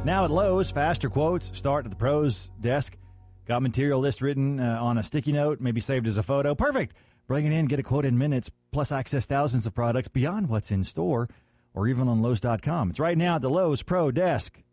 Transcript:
Now at Lowe's, faster quotes start at the Pros desk. Got material list written on a sticky note, maybe saved as a photo. Perfect! Bring it in, get a quote in minutes, plus access thousands of products beyond what's in store or even on Lowe's.com. It's right now at the Lowe's Pro desk.